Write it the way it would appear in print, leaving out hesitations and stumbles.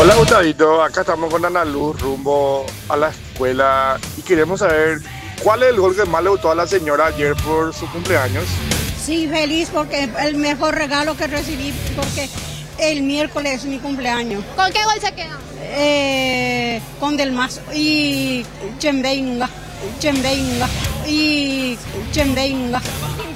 Hola Gustavito, acá estamos con Ana Luz rumbo a la escuela y queremos saber cuál es el gol que más le gustó a la señora ayer por su cumpleaños. Sí, feliz porque el mejor regalo que recibí porque el miércoles es mi cumpleaños. ¿Con qué gol se queda? Con Del Mazo y Chembenga y Chembenga.